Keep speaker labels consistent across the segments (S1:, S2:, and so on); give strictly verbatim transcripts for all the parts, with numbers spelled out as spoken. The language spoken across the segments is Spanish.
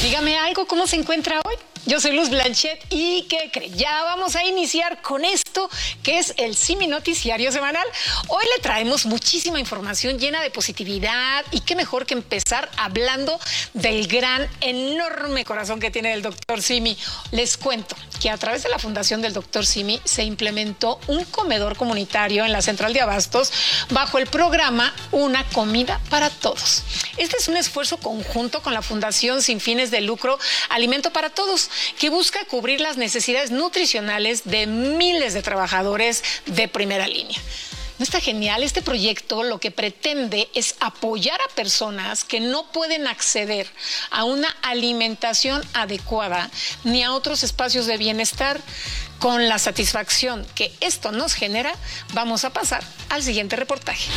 S1: Dígame algo, ¿cómo se encuentra hoy? Yo soy Luz Blanchet y ¿qué cree? Ya vamos a iniciar con esto que es el Simi Noticiario Semanal. Hoy le traemos muchísima información llena de positividad y qué mejor que empezar hablando del gran, enorme corazón que tiene el doctor Simi. Les cuento que a través de la Fundación del doctor Simi se implementó un comedor comunitario en la Central de Abastos bajo el programa Una Comida para Todos. Este es un esfuerzo conjunto con la Fundación sin fines de lucro Alimento para Todos, que busca cubrir las necesidades nutricionales de miles de trabajadores de primera línea. ¿No está genial? Este proyecto lo que pretende es apoyar a personas que no pueden acceder a una alimentación adecuada ni a otros espacios de bienestar. Con la satisfacción que esto nos genera, vamos a pasar al siguiente reportaje.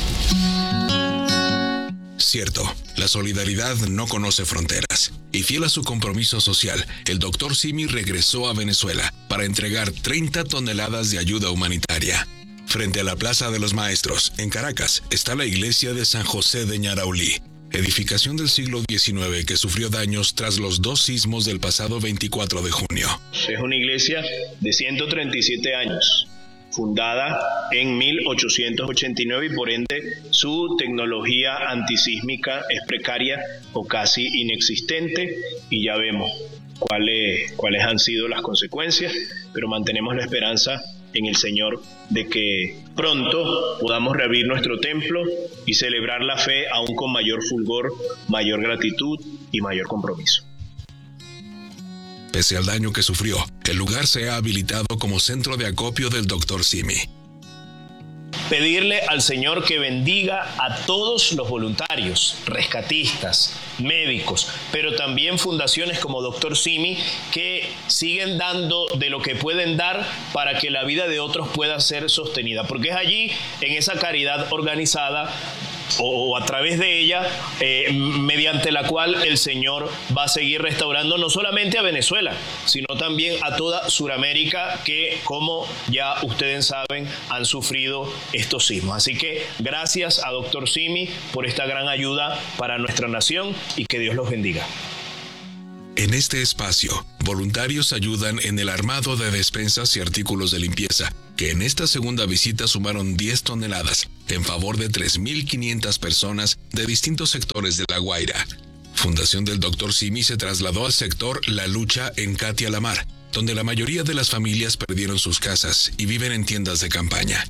S2: Cierto, la solidaridad no conoce fronteras. Y fiel a su compromiso social, el doctor Simi regresó a Venezuela para entregar treinta toneladas de ayuda humanitaria. Frente a la Plaza de los Maestros, en Caracas, está la iglesia de San José de Ñaraulí, edificación del siglo diecinueve que sufrió daños tras los dos sismos del pasado veinticuatro de junio.
S3: Es una iglesia de ciento treinta y siete años. Fundada en mil ochocientos ochenta y nueve y por ende su tecnología antisísmica es precaria o casi inexistente y ya vemos cuáles, cuáles han sido las consecuencias, pero mantenemos la esperanza en el Señor de que pronto podamos reabrir nuestro templo y celebrar la fe aún con mayor fulgor, mayor gratitud y mayor compromiso.
S2: Pese al daño que sufrió, el lugar se ha habilitado como centro de acopio del doctor Simi.
S3: Pedirle al Señor que bendiga a todos los voluntarios, rescatistas, médicos, pero también fundaciones como doctor Simi que siguen dando de lo que pueden dar para que la vida de otros pueda ser sostenida. Porque es allí, en esa caridad organizada, o a través de ella, eh, mediante la cual el Señor va a seguir restaurando no solamente a Venezuela, sino también a toda Sudamérica que, como ya ustedes saben, han sufrido estos sismos. Así que gracias a doctor Simi por esta gran ayuda para nuestra nación y que Dios los bendiga.
S2: En este espacio, voluntarios ayudan en el armado de despensas y artículos de limpieza, que en esta segunda visita sumaron diez toneladas en favor de tres mil quinientas personas de distintos sectores de La Guaira. Fundación del doctor Simi se trasladó al sector La Lucha en Catia La Mar, donde la mayoría de las familias perdieron sus casas y viven en tiendas de campaña.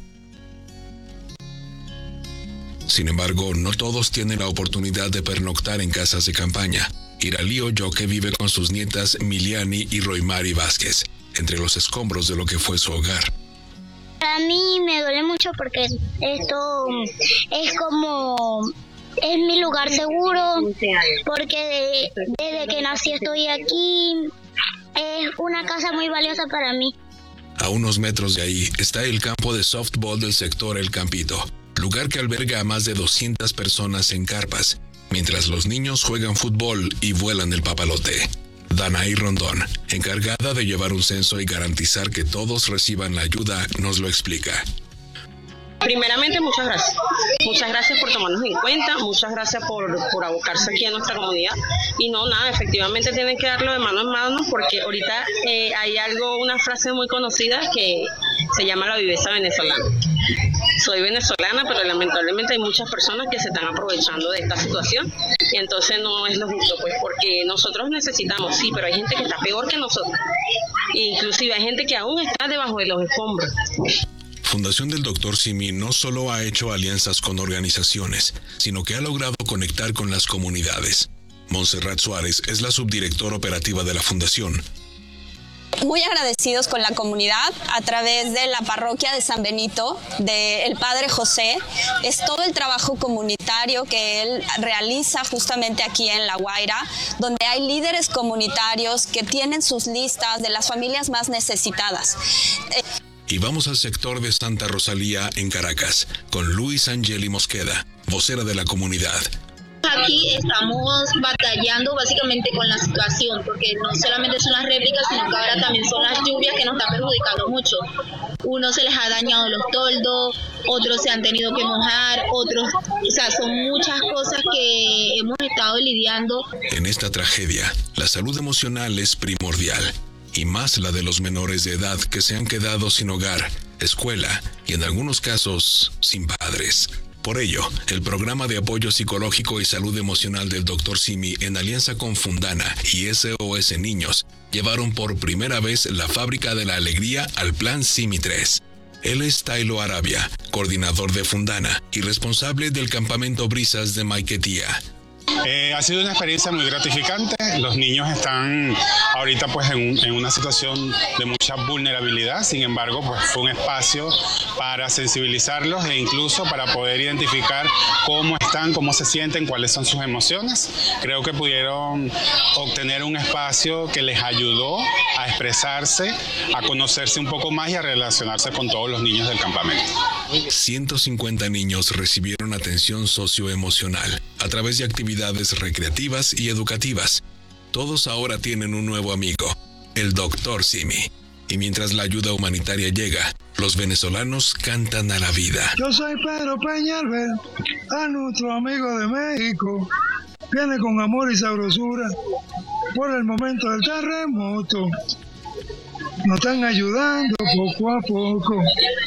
S2: Sin embargo, no todos tienen la oportunidad de pernoctar en casas de campaña. Iralí Oyoque vive con sus nietas Miliani y Roymari Vázquez, entre los escombros de lo que fue su hogar.
S4: Para mí me duele mucho porque esto es como, es mi lugar seguro, porque de, desde que nací estoy aquí, es una casa muy valiosa para mí.
S2: A unos metros de ahí está el campo de softball del sector El Campito, lugar que alberga a más de doscientas personas en carpas, mientras los niños juegan fútbol y vuelan el papalote. Danaí Rondón, encargada de llevar un censo y garantizar que todos reciban la ayuda, nos lo explica.
S5: Primeramente, muchas gracias. Muchas gracias por tomarnos en cuenta, muchas gracias por, por abocarse aquí a nuestra comunidad. Y no, nada, efectivamente tienen que darlo de mano en mano porque ahorita eh, hay algo, una frase muy conocida que se llama la viveza venezolana. Soy venezolana, pero lamentablemente hay muchas personas que se están aprovechando de esta situación y entonces no es lo justo, pues, porque nosotros necesitamos, sí, pero hay gente que está peor que nosotros. Inclusive hay gente que aún está debajo de los escombros.
S2: Fundación del doctor Simi no solo ha hecho alianzas con organizaciones, sino que ha logrado conectar con las comunidades. Montserrat Suárez es la subdirectora operativa de la Fundación.
S6: Muy agradecidos con la comunidad a través de la parroquia de San Benito, del Padre José. Es todo el trabajo comunitario que él realiza justamente aquí en La Guaira, donde hay líderes comunitarios que tienen sus listas de las familias más necesitadas.
S2: Y vamos al sector de Santa Rosalía en Caracas, con Luis Angeli Mosqueda, vocera de la comunidad.
S7: Aquí estamos batallando básicamente con la situación, porque no solamente son las réplicas, sino que ahora también son las lluvias que nos están perjudicando mucho. unos se les ha dañado los toldos, otros se han tenido que mojar, otros, o sea, son muchas cosas que hemos estado lidiando.
S2: En esta tragedia, la salud emocional es primordial, y más la de los menores de edad que se han quedado sin hogar, escuela y en algunos casos sin padres. Por ello, el programa de apoyo psicológico y salud emocional del doctor Simi, en alianza con Fundana y S O S Niños, llevaron por primera vez la Fábrica de la Alegría al Plan Simi tres. Él es Tailo Arabia, coordinador de Fundana y responsable del campamento Brisas de Maiquetía.
S8: Eh, ha sido una experiencia muy gratificante. Los niños están ahorita pues en, en una situación de mucha vulnerabilidad. Sin embargo, pues fue un espacio para sensibilizarlos e incluso para poder identificar cómo están, cómo se sienten, cuáles son sus emociones. Creo que pudieron obtener un espacio que les ayudó a expresarse, a conocerse un poco más y a relacionarse con todos los niños del campamento.
S2: ciento cincuenta niños recibieron atención socioemocional a través de actividades recreativas y educativas. Todos ahora tienen un nuevo amigo, el doctor Simi. Y mientras la ayuda humanitaria llega, los venezolanos cantan a la vida.
S9: Yo soy Pedro Peñalver, a nuestro amigo de México. Viene con amor y sabrosura por el momento del terremoto. Nos están ayudando poco a poco.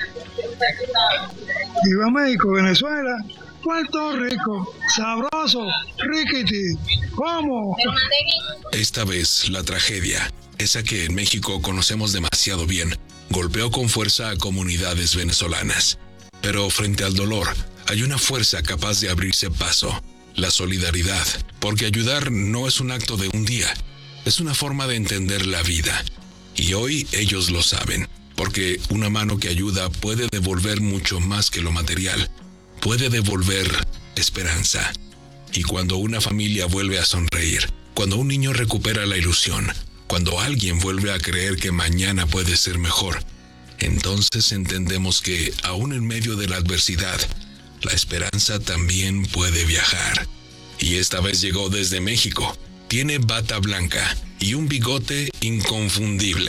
S9: Viva México, Venezuela, Puerto Rico, sabroso, riquiti, ¿cómo?
S2: Esta vez la tragedia, esa que en México conocemos demasiado bien, golpeó con fuerza a comunidades venezolanas. Pero frente al dolor, hay una fuerza capaz de abrirse paso, la solidaridad, porque ayudar no es un acto de un día, es una forma de entender la vida. Y hoy ellos lo saben, porque una mano que ayuda puede devolver mucho más que lo material, puede devolver esperanza. Y cuando una familia vuelve a sonreír, cuando un niño recupera la ilusión, cuando alguien vuelve a creer que mañana puede ser mejor, entonces entendemos que, aún en medio de la adversidad, la esperanza también puede viajar. Y esta vez llegó desde México. Tiene bata blanca y un bigote inconfundible.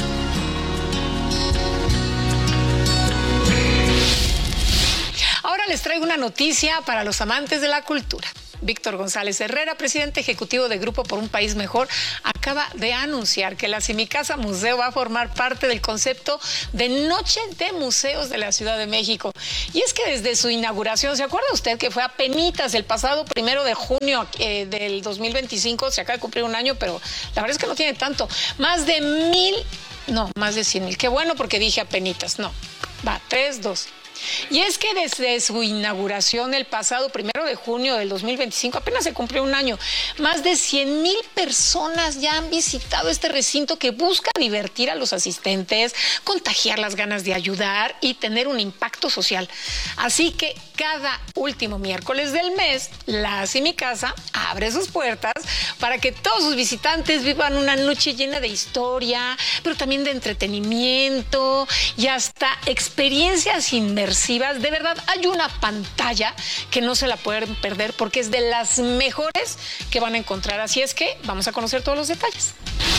S1: Ahora les traigo una noticia para los amantes de la cultura. Víctor González Herrera, presidente ejecutivo de Grupo por un País Mejor, acaba de anunciar que la Simicasa Museo va a formar parte del concepto de Noche de Museos de la Ciudad de México. Y es que desde su inauguración, ¿se acuerda usted que fue apenitas el pasado primero de junio eh, del dos mil veinticinco? Se acaba de cumplir un año, pero la verdad es que no tiene tanto. Más de mil, no, más de cien mil. Qué bueno, porque dije apenitas, no. Va, tres, dos. Y es que desde su inauguración el pasado primero de junio del dos mil veinticinco, apenas se cumplió un año, más de cien mil personas ya han visitado este recinto que busca divertir a los asistentes, contagiar las ganas de ayudar y tener un impacto social. Así que cada último miércoles del mes, la Simicasa abre sus puertas para que todos sus visitantes vivan una noche llena de historia, pero también de entretenimiento y hasta experiencias inmersivas. De verdad, hay una pantalla que no se la pueden perder porque es de las mejores que van a encontrar. Así es que vamos a conocer todos los detalles.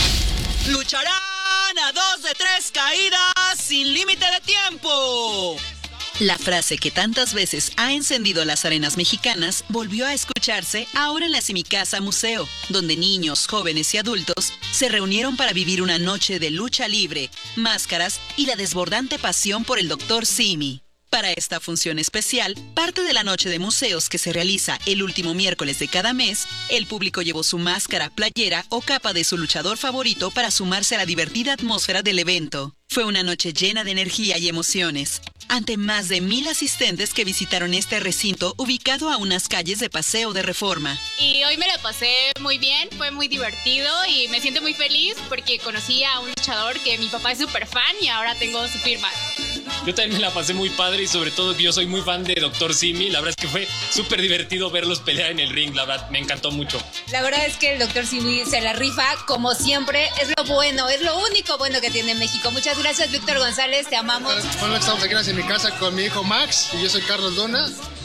S10: Lucharán a dos de tres caídas sin límite de tiempo. La frase que tantas veces ha encendido las arenas mexicanas volvió a escucharse ahora en la Simicasa Museo, donde niños, jóvenes y adultos se reunieron para vivir una noche de lucha libre, máscaras y la desbordante pasión por el doctor Simi. Para esta función especial, parte de la noche de museos que se realiza el último miércoles de cada mes, el público llevó su máscara, playera o capa de su luchador favorito para sumarse a la divertida atmósfera del evento. Fue una noche llena de energía y emociones, ante más de mil asistentes que visitaron este recinto ubicado a unas calles de Paseo de Reforma.
S11: Y hoy me la pasé muy bien, fue muy divertido y me siento muy feliz porque conocí a un luchador que mi papá es súper fan y ahora tengo su firma.
S12: Yo también me la pasé muy padre y sobre todo que yo soy muy fan de doctor Simi. La verdad es que fue súper divertido verlos pelear en el ring, la verdad me encantó mucho.
S13: La verdad es que el doctor Simi se la rifa como siempre, es lo bueno, es lo único bueno que tiene México. Muchas gracias, Víctor González, te amamos.
S14: Bueno, estamos aquí en mi casa con mi hijo Max y yo soy Carlos Dona.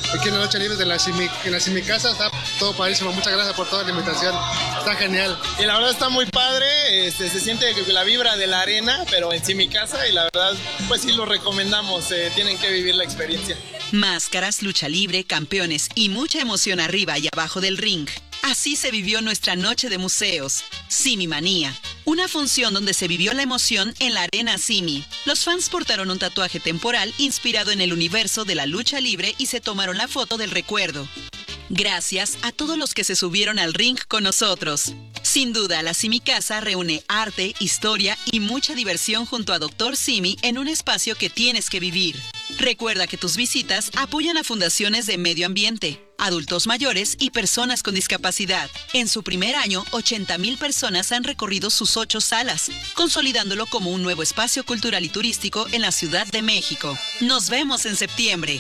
S14: aquí en la lucha libre de la Simi, en la Simi Casa. Está todo padrísimo. Muchas gracias por toda la invitación. Está genial.
S15: Y la verdad está muy padre. Este, se siente la vibra de la arena, pero en Simi Casa. Y la verdad, pues sí lo recomendamos. Eh, tienen que vivir la experiencia.
S10: Máscaras, lucha libre, campeones y mucha emoción arriba y abajo del ring. Así se vivió nuestra noche de museos. Simi Manía, una función donde se vivió la emoción en la arena Simi. Los fans portaron un tatuaje temporal inspirado en el universo de la lucha libre y se tomaron la foto del recuerdo. Gracias a todos los que se subieron al ring con nosotros. Sin duda, la Simi Casa reúne arte, historia y mucha diversión junto a doctor Simi en un espacio que tienes que vivir. Recuerda que tus visitas apoyan a fundaciones de medio ambiente, adultos mayores y personas con discapacidad. En su primer año, ochenta mil personas han recorrido sus ocho salas, consolidándolo como un nuevo espacio cultural y turístico en la Ciudad de México. Nos vemos en septiembre.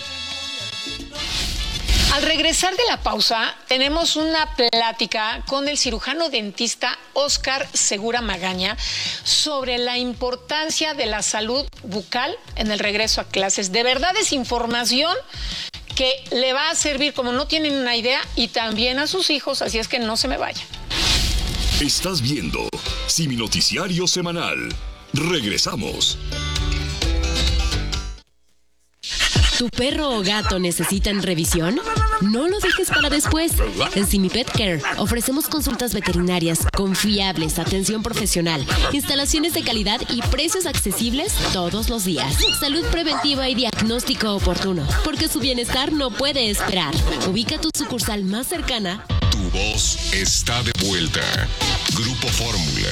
S1: Al regresar de la pausa, tenemos una plática con el cirujano dentista Óscar Segura Magaña sobre la importancia de la salud bucal en el regreso a clases. De verdad es información que le va a servir como no tienen una idea y también a sus hijos, así es que no se me vayan.
S16: Estás viendo Simi Noticiario Semanal. Regresamos.
S17: ¿Tu perro o gato necesitan revisión? No lo dejes para después. En Simi Pet Care ofrecemos consultas veterinarias confiables, atención profesional, instalaciones de calidad y precios accesibles todos los días. Salud preventiva y diagnóstico oportuno, porque su bienestar no puede esperar. Ubica tu sucursal más cercana.
S16: Tu voz está de vuelta. Grupo Fórmula.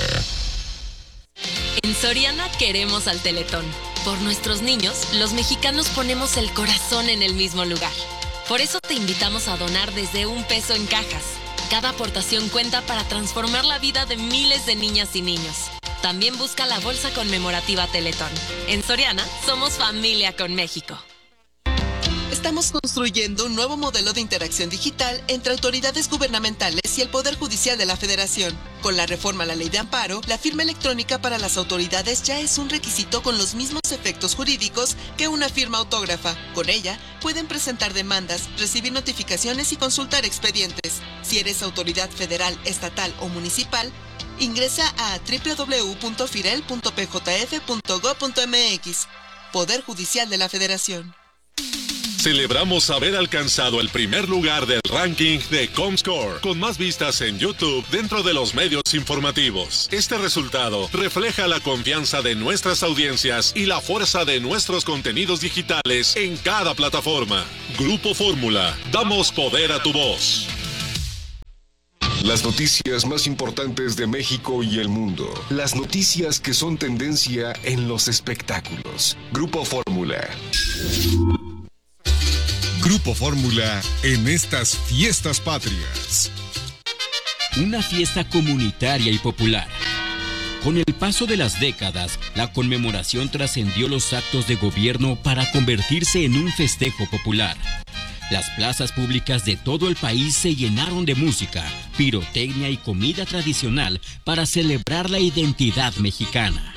S17: En Soriana queremos al Teletón. Por nuestros niños, los mexicanos ponemos el corazón en el mismo lugar. Por eso te invitamos a donar desde un peso en cajas. Cada aportación cuenta para transformar la vida de miles de niñas y niños. También busca la bolsa conmemorativa Teletón. En Soriana, somos familia con México.
S18: Estamos construyendo un nuevo modelo de interacción digital entre autoridades gubernamentales y el Poder Judicial de la Federación. Con la reforma a la Ley de Amparo, la firma electrónica para las autoridades ya es un requisito con los mismos efectos jurídicos que una firma autógrafa. Con ella, pueden presentar demandas, recibir notificaciones y consultar expedientes. Si eres autoridad federal, estatal o municipal, ingresa a doble u doble u doble u punto firel punto p j f punto gob punto m x. Poder Judicial de la Federación.
S19: Celebramos haber alcanzado el primer lugar del ranking de Comscore, con más vistas en YouTube dentro de los medios informativos. Este resultado refleja la confianza de nuestras audiencias y la fuerza de nuestros contenidos digitales en cada plataforma. Grupo Fórmula, damos poder a tu voz.
S16: Las noticias más importantes de México y el mundo. Las noticias que son tendencia en los espectáculos. Grupo Fórmula.
S20: Grupo Fórmula en estas fiestas patrias.
S21: Una fiesta comunitaria y popular. Con el paso de las décadas, la conmemoración trascendió los actos de gobierno para convertirse en un festejo popular. Las plazas públicas de todo el país se llenaron de música, pirotecnia y comida tradicional para celebrar la identidad mexicana.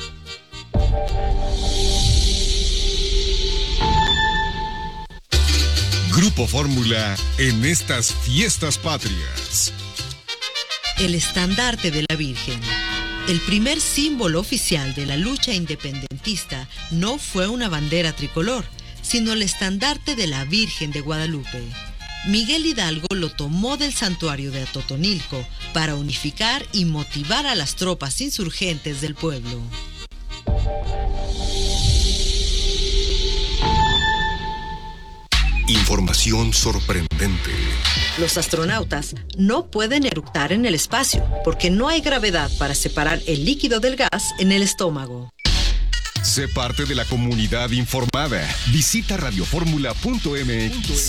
S20: Grupo Fórmula en estas fiestas patrias.
S22: El estandarte de la Virgen. El primer símbolo oficial de la lucha independentista no fue una bandera tricolor, sino el estandarte de la Virgen de Guadalupe. Miguel Hidalgo lo tomó del santuario de Atotonilco para unificar y motivar a las tropas insurgentes del pueblo.
S16: Información sorprendente.
S22: Los astronautas no pueden eructar en el espacio porque no hay gravedad para separar el líquido del gas en el estómago.
S20: Sé parte de la comunidad informada. Visita radioformula punto m x.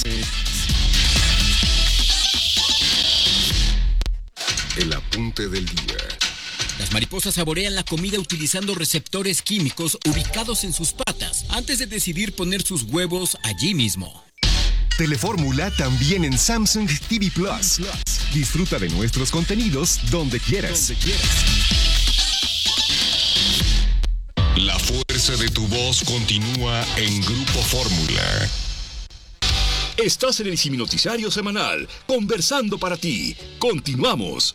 S16: El apunte del día.
S21: Las mariposas saborean la comida utilizando receptores químicos ubicados en sus patas antes de decidir poner sus huevos allí mismo.
S20: Telefórmula también en Samsung T V Plus. Disfruta de nuestros contenidos donde quieras. Donde quieras.
S16: La fuerza de tu voz continúa en Grupo Fórmula.
S3: Estás en el Siminoticiario Semanal, conversando para ti. Continuamos.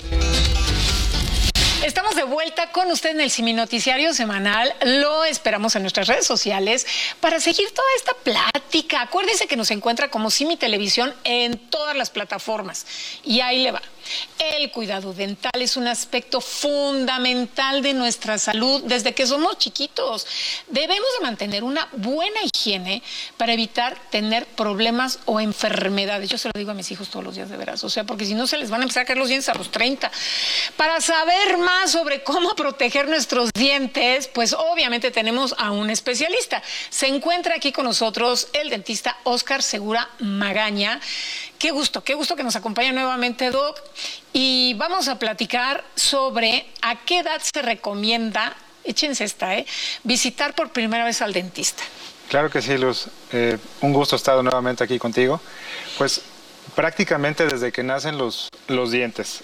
S1: Estamos de vuelta con usted en el Siminoticiario Semanal. Lo esperamos en nuestras redes sociales para seguir toda esta plática. Acuérdese que nos encuentra como Simi Televisión en todas las plataformas. Y ahí le va. El cuidado dental es un aspecto fundamental de nuestra salud desde que somos chiquitos. Debemos de mantener una buena higiene para evitar tener problemas o enfermedades. Yo se lo digo a mis hijos todos los días, de veras. O sea, porque si no se les van a empezar a caer los dientes a los treinta. Para saber más sobre cómo proteger nuestros dientes, pues obviamente tenemos a un especialista. Se encuentra aquí con nosotros el dentista Óscar Segura Magaña. Qué gusto, qué gusto que nos acompaña nuevamente, Doc. Y vamos a platicar sobre a qué edad se recomienda, échense esta, ¿eh? visitar por primera vez al dentista.
S4: Claro que sí, Luz. Eh, un gusto estar nuevamente aquí contigo. Pues prácticamente desde que nacen los, los dientes.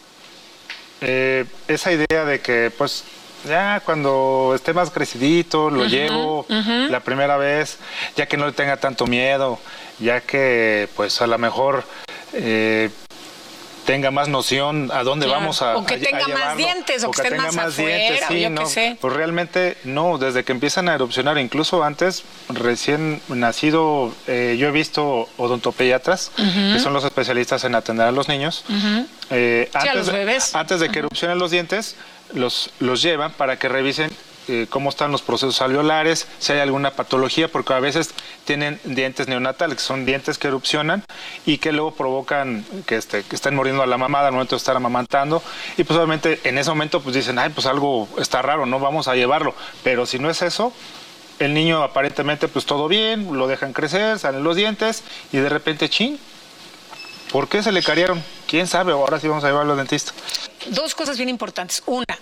S4: Eh, esa idea de que, pues, ya cuando esté más crecidito, lo uh-huh, llevo uh-huh. la primera vez, ya que no le tenga tanto miedo, ya que, pues, a lo mejor eh, tenga más noción a dónde claro. vamos a
S1: O que
S4: a,
S1: tenga
S4: a
S1: más dientes, o, o que, que estén más, más afuera, dientes,
S4: sí,
S1: yo
S4: no,
S1: qué sé.
S4: Pues realmente no, desde que empiezan a erupcionar, incluso antes, recién nacido, eh, yo he visto odontopediatras, uh-huh. que son los especialistas en atender a los niños.
S1: Uh-huh.
S4: eh,
S1: sí,
S4: antes,
S1: a los bebés.
S4: Antes de que uh-huh. erupcionen los dientes, los, los llevan para que revisen Eh, cómo están los procesos alveolares, si hay alguna patología, porque a veces tienen dientes neonatales, que son dientes que erupcionan y que luego provocan que, este, que estén muriendo a la mamada al momento de estar amamantando, y pues obviamente en ese momento pues dicen, ay, pues algo está raro, no vamos a llevarlo, pero si no es eso, el niño aparentemente pues todo bien, lo dejan crecer, salen los dientes y de repente, chin, ¿por qué se le cariaron? ¿Quién sabe? Ahora sí vamos a llevarlo al dentista.
S1: Dos cosas bien importantes. Una,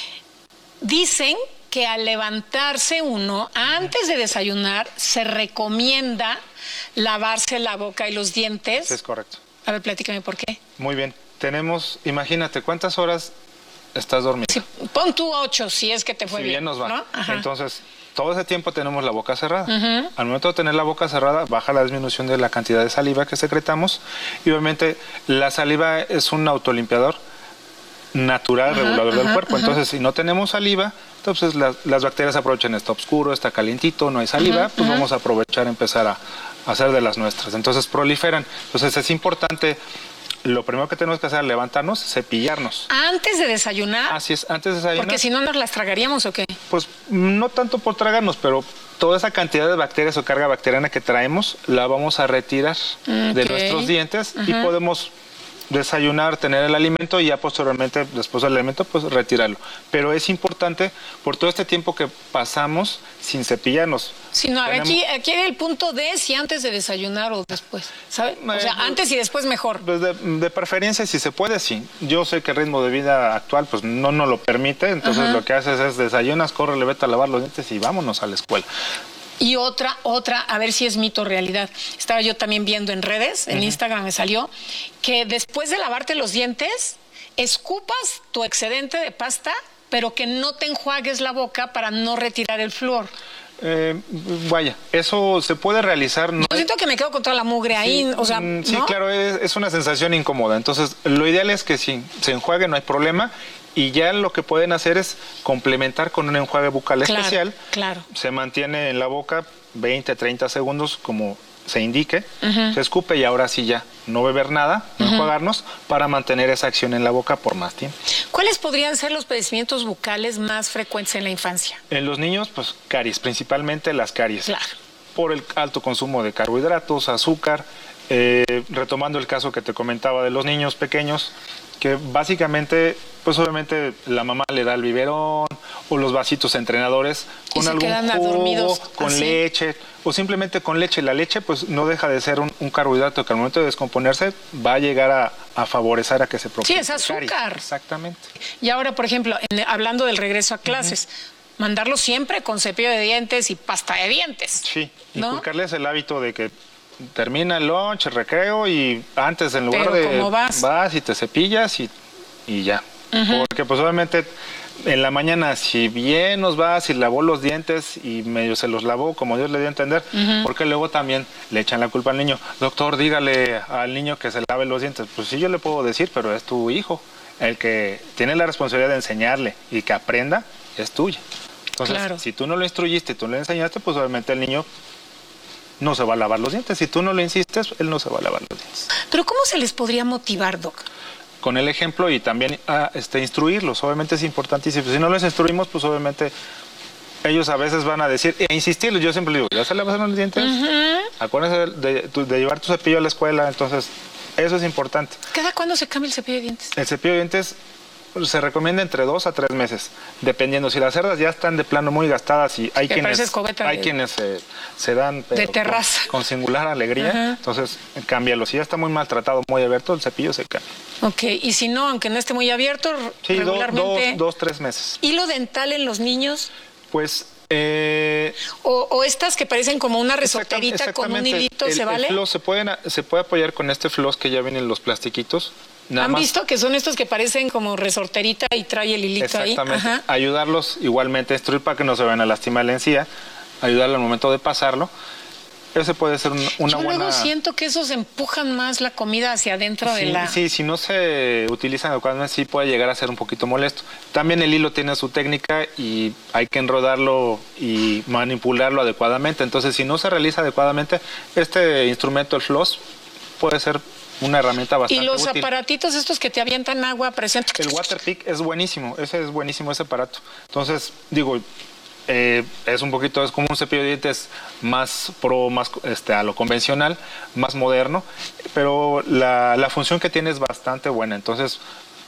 S1: dicen que al levantarse uno, antes de desayunar, se recomienda lavarse la boca y los dientes.
S4: Sí, es correcto.
S1: A ver, platícame por qué.
S4: Muy bien. Tenemos, imagínate, ¿cuántas horas estás dormido?
S1: Sí, pon tú ocho, si es que te fue
S4: si
S1: bien.
S4: bien nos va.
S1: ¿No?
S4: Entonces, todo ese tiempo tenemos la boca cerrada.
S1: Uh-huh.
S4: Al momento de tener la boca cerrada, baja la disminución de la cantidad de saliva que secretamos. Y obviamente, la saliva es un autolimpiador natural, uh-huh, regulador uh-huh, del cuerpo. Uh-huh. Entonces, si no tenemos saliva, entonces las, las bacterias aprovechan, está oscuro, está calientito, no hay saliva, uh-huh, pues uh-huh. vamos a aprovechar, empezar a, a hacer de las nuestras. Entonces proliferan. Entonces es importante, lo primero que tenemos que hacer es levantarnos, cepillarnos.
S1: ¿Antes de desayunar?
S4: Así es, antes de desayunar.
S1: Porque si no nos las tragaríamos, ¿o qué?
S4: Pues no tanto por tragarnos, pero toda esa cantidad de bacterias o carga bacteriana que traemos, la vamos a retirar okay. de nuestros dientes uh-huh. y podemos desayunar, tener el alimento y ya posteriormente, después del alimento, pues retirarlo. Pero es importante por todo este tiempo que pasamos sin cepillarnos.
S1: Sí, no, Tenemos... aquí, aquí hay el punto de si antes de desayunar o después, ¿sabes? O sea, eh, antes y después mejor.
S4: Pues de, de preferencia, si se puede, sí. Yo sé que el ritmo de vida actual pues no nos lo permite, entonces uh-huh. lo que haces es desayunas, corre, le vete a lavar los dientes y vámonos a la escuela.
S1: Y otra, otra, a ver si es mito o realidad. Estaba yo también viendo en redes, en uh-huh. Instagram me salió, que después de lavarte los dientes, escupas tu excedente de pasta, pero que no te enjuagues la boca para no retirar el flúor.
S4: Eh, vaya, eso se puede realizar. No
S1: yo siento que me quedo con toda la mugre ahí,
S4: sí,
S1: o sea,
S4: mm, sí,
S1: ¿no?
S4: claro, es, es una sensación incómoda. Entonces, lo ideal es que si se enjuague, no hay problema. Y ya lo que pueden hacer es complementar con un enjuague bucal
S1: claro,
S4: especial.
S1: Claro.
S4: Se mantiene en la boca veinte, treinta segundos como se indique.
S1: Uh-huh.
S4: Se escupe y ahora sí ya no beber nada, no uh-huh. enjuagarnos para mantener esa acción en la boca por más tiempo.
S1: ¿Cuáles podrían ser los padecimientos bucales más frecuentes en la infancia?
S4: En los niños, pues caries, principalmente las caries.
S1: Claro.
S4: Por el alto consumo de carbohidratos, azúcar. Eh, retomando el caso que te comentaba de los niños pequeños, que básicamente, pues obviamente la mamá le da el biberón o los vasitos entrenadores con
S1: y se
S4: algún
S1: quedan
S4: jugo,
S1: adormidos,
S4: con
S1: así.
S4: leche o simplemente con leche. La leche pues no deja de ser un, un carbohidrato que al momento de descomponerse va a llegar a, a favorecer a que se propague.
S1: Sí, es azúcar.
S4: Exactamente.
S1: Y ahora, por ejemplo, en, hablando del regreso a clases, uh-huh. mandarlo siempre con cepillo de dientes y pasta de dientes.
S4: Sí,
S1: ¿no?
S4: Inculcarles el hábito de que termina el lunch, el recreo y antes en lugar
S1: Pero
S4: de
S1: ¿cómo vas?
S4: vas y te cepillas y, y ya. Uh-huh. Porque pues obviamente en la mañana, si bien nos va, si lavó los dientes y medio se los lavó, como Dios le dio a entender, uh-huh. porque luego también le echan la culpa al niño. Doctor, dígale al niño que se lave los dientes. Pues sí, yo le puedo decir, pero es tu hijo. El que tiene la responsabilidad de enseñarle y que aprenda es tuya. Entonces, claro. si tú no lo instruyiste, tú le enseñaste, pues obviamente el niño no se va a lavar los dientes. Si tú no le insistes, él no se va a lavar los dientes.
S1: Pero ¿cómo se les podría motivar, Doc?
S4: Con el ejemplo y también a, este, instruirlos. Obviamente es importantísimo. Si no les instruimos, pues obviamente ellos a veces van a decir, e insistirles. Yo siempre digo, ¿ya se lavaron los dientes? Uh-huh. Acuérdense de, de, de llevar tu cepillo a la escuela. Entonces, eso es importante.
S1: ¿Cada cuándo se cambia el cepillo de dientes?
S4: El cepillo de dientes se recomienda entre dos a tres meses, dependiendo. Si las cerdas ya están de plano muy gastadas y hay quienes, hay de, quienes se, se dan pero
S1: de terraza
S4: con, con singular alegría, uh-huh. entonces cámbialo. Si ya está muy maltratado, muy abierto, el cepillo se cambia.
S1: Ok, y si no, aunque no esté muy abierto,
S4: sí,
S1: regularmente...
S4: dos, dos, tres meses.
S1: ¿Hilo dental en los niños?
S4: Pues... Eh,
S1: o, o estas que parecen como una resorterita con un hilito,
S4: el,
S1: ¿se vale?
S4: El floss se, pueden, se puede apoyar con este floss que ya vienen los plastiquitos. Nada
S1: ¿Han
S4: más,
S1: visto que son estos que parecen como resorterita y trae el hilito
S4: exactamente,
S1: ahí? Exactamente.
S4: Ayudarlos igualmente a instruir para que no se vayan a lastimar la encía, ayudarlo al momento de pasarlo. Ese puede ser un, una
S1: Yo
S4: buena...
S1: luego siento que esos empujan más la comida hacia adentro
S4: sí,
S1: de la...
S4: Sí, si no se utilizan adecuadamente, sí puede llegar a ser un poquito molesto. También el hilo tiene su técnica y hay que enrodarlo y manipularlo adecuadamente. Entonces, si no se realiza adecuadamente, este instrumento, el floss, puede ser una herramienta bastante
S1: útil. Y los
S4: útil.
S1: aparatitos estos que te avientan agua, presión...
S4: El water pick es buenísimo, ese es buenísimo, ese aparato. Entonces, digo... Eh, es un poquito, es como un cepillo de dientes más pro, más este, a lo convencional, más moderno, pero la, la función que tiene es bastante buena. Entonces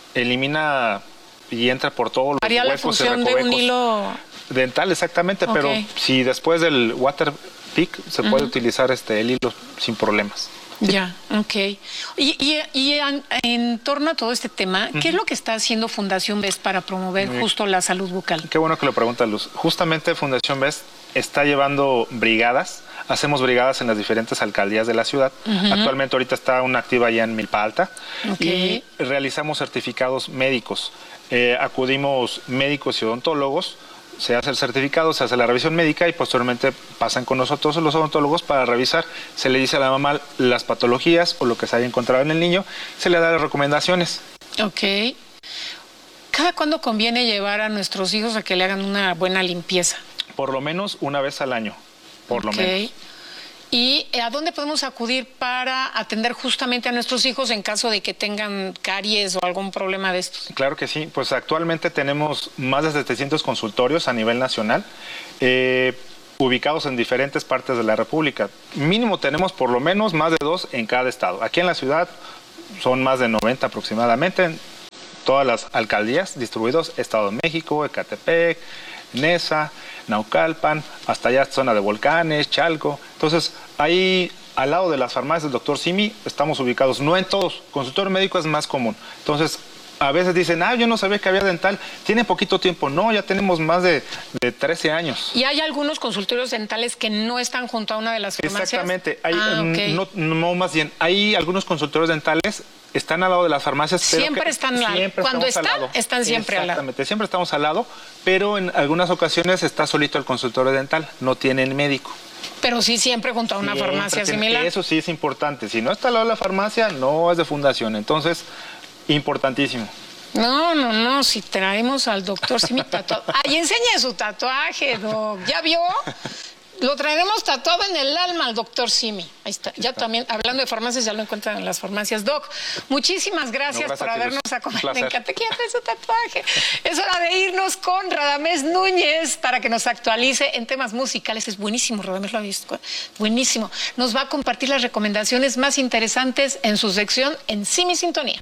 S4: elimina y entra por todos los
S1: Haría
S4: huecos
S1: la función de un hilo
S4: dental, exactamente, okay. Pero si después del water pick se uh-huh. puede utilizar este el hilo sin problemas.
S1: Sí. Ya, ok. Y, y, y en, en torno a todo este tema, ¿qué uh-huh. es lo que está haciendo Fundación B E S para promover uh-huh. justo la salud bucal?
S4: Qué bueno que lo pregunta, Luz. Justamente Fundación B E S está llevando brigadas, hacemos brigadas en las diferentes alcaldías de la ciudad. Uh-huh. Actualmente ahorita está una activa ya en Milpa Alta. Okay. Y realizamos certificados médicos. Eh, acudimos médicos y odontólogos, se hace el certificado, se hace la revisión médica y posteriormente pasan con nosotros los odontólogos para revisar. Se le dice a la mamá las patologías o lo que se haya encontrado en el niño, se le da las recomendaciones.
S1: Ok. ¿Cada cuándo conviene llevar a nuestros hijos a que le hagan una buena limpieza?
S4: Por lo menos una vez al año, por lo
S1: okay.
S4: menos.
S1: ¿Y a dónde podemos acudir para atender justamente a nuestros hijos en caso de que tengan caries o algún problema de estos?
S4: Claro que sí, pues actualmente tenemos más de setecientos consultorios a nivel nacional, eh, ubicados en diferentes partes de la República. Mínimo tenemos por lo menos más de dos en cada estado. Aquí en la ciudad son más de noventa aproximadamente, en todas las alcaldías distribuidos, Estado de México, Ecatepec, Nesa, Naucalpan, hasta allá zona de Volcanes, Chalco. Entonces, ahí al lado de las farmacias del doctor Simi estamos ubicados, no en todos, consultorio médico es más común. Entonces, a veces dicen, ah, yo no sabía que había dental, tiene poquito tiempo. No, ya tenemos más de, de trece años.
S1: ¿Y hay algunos consultorios dentales que no están junto a una de las farmacias?
S4: Exactamente, hay,
S1: ah, okay.
S4: no, no más bien, hay algunos consultorios dentales están al lado de las farmacias. Pero
S1: siempre
S4: que
S1: están al
S4: siempre
S1: Cuando están,
S4: al lado.
S1: están siempre al lado.
S4: Exactamente, siempre estamos al lado, pero en algunas ocasiones está solito el consultorio dental, no tienen médico.
S1: Pero sí siempre junto a una siempre farmacia tiene, similar.
S4: Eso sí es importante. Si no está al lado de la farmacia, no es de fundación. Entonces, importantísimo.
S1: No, no, no, si traemos al doctor Simi tatuado. Ay, enseñe su tatuaje, doc. ¿Ya vio? Lo traeremos tatuado en el alma al doctor Simi. Ahí está. Ya también, hablando de farmacias, ya lo encuentran en las farmacias. Doc, muchísimas gracias, no, gracias por habernos acompañado. Me encanta que haga su tatuaje. Es hora de irnos con Radamés Núñez para que nos actualice en temas musicales. Es buenísimo, Radamés lo ha visto. Buenísimo. Nos va a compartir las recomendaciones más interesantes en su sección en Simi Sintonía.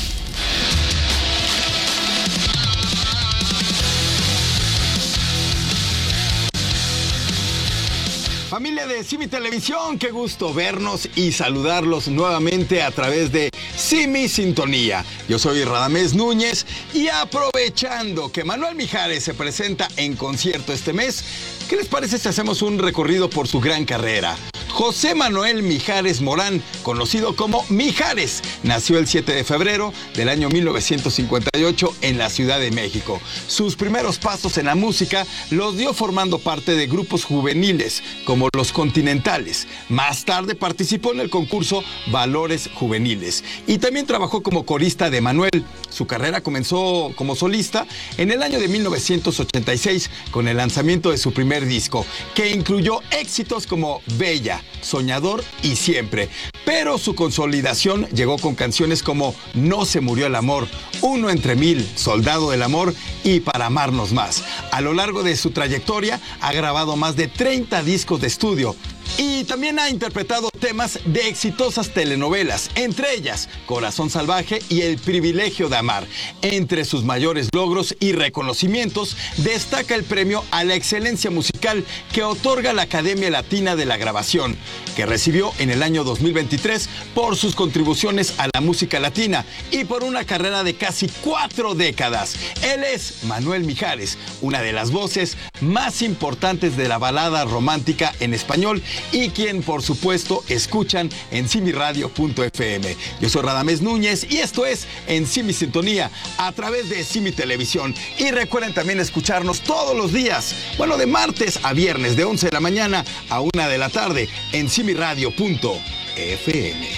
S5: Familia de Simi Televisión, qué gusto vernos y saludarlos nuevamente a través de Simi Sintonía. Yo soy Radamés Núñez y aprovechando que Manuel Mijares se presenta en concierto este mes, ¿qué les parece si hacemos un recorrido por su gran carrera? José Manuel Mijares Morán, conocido como Mijares, nació el siete de febrero del año mil novecientos cincuenta y ocho en la Ciudad de México. Sus primeros pasos en la música los dio formando parte de grupos juveniles como Los Continentales. Más tarde participó en el concurso Valores Juveniles y también trabajó como corista de Manuel. Su carrera comenzó como solista en el año de mil novecientos ochenta y seis con el lanzamiento de su primer disco, que incluyó éxitos como Bella, Soñador y Siempre. Pero su consolidación llegó con canciones como No se murió el amor, Uno entre mil, Soldado del amor y Para amarnos más. A lo largo de su trayectoria ha grabado más de treinta discos de estudio y también ha interpretado temas de exitosas telenovelas, entre ellas Corazón Salvaje y El privilegio de amar. Entre sus mayores logros y reconocimientos destaca el premio a la excelencia musical que otorga la Academia Latina de la Grabación, que recibió en el año dos mil veintitrés por sus contribuciones a la música latina y por una carrera de casi cuatro décadas. Él es Manuel Mijares, una de las voces más importantes de la balada romántica en español y quien, por supuesto, escuchan en simi radio punto efe eme. Yo soy Radamés Núñez y esto es En Simi Sintonía a través de Simi Televisión. Y recuerden también escucharnos todos los días, bueno, de martes a viernes, de once de la mañana a una de la tarde en simi radio punto efe eme.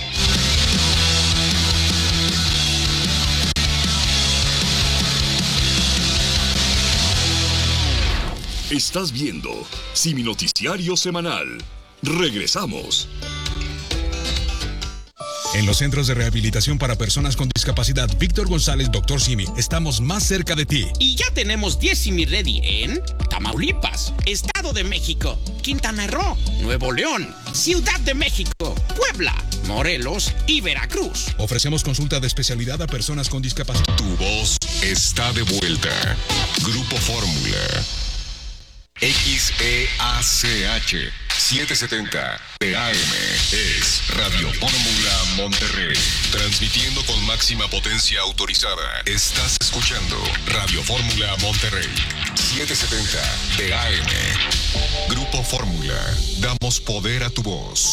S3: Estás viendo Simi Noticiario Semanal. Regresamos.
S2: En los centros de rehabilitación para personas con discapacidad Víctor González, doctor Simi, estamos más cerca de ti.
S6: Y ya tenemos diez Simi Ready en Tamaulipas, Estado de México, Quintana Roo, Nuevo León, Ciudad de México, Puebla, Morelos y Veracruz.
S2: Ofrecemos consulta de especialidad a personas con discapacidad.
S16: Tu voz está de vuelta. Grupo Fórmula. X E A C H setecientos setenta de A M es Radio Fórmula Monterrey. Transmitiendo con máxima potencia autorizada. Estás escuchando Radio Fórmula Monterrey. setecientos setenta de A M. Grupo Fórmula. Damos poder a tu voz.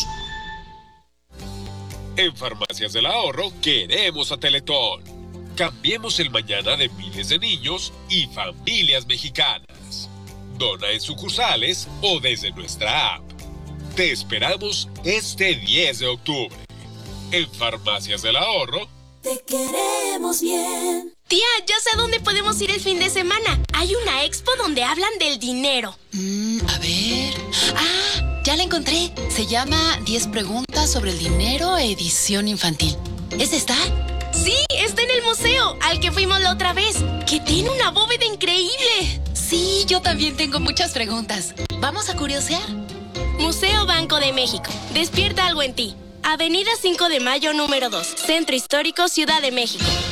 S7: En Farmacias del Ahorro queremos a Teletón. Cambiemos el mañana de miles de niños y familias mexicanas. Dona en sucursales o desde nuestra app. Te esperamos este diez de octubre. En Farmacias del Ahorro.
S23: Te queremos bien. Tía, ya sé a dónde podemos ir el fin de semana. Hay una expo donde hablan del dinero.
S24: Mm, a ver... Ah, ya la encontré. Se llama diez preguntas sobre el dinero, edición infantil. ¿Es esta?
S23: Sí, está en el museo, al que fuimos la otra vez, que tiene una bóveda increíble.
S24: Sí, yo también tengo muchas preguntas. ¿Vamos a curiosear?
S23: Museo Banco de México. Despierta algo en ti. Avenida cinco de mayo, número dos. Centro Histórico, Ciudad de México.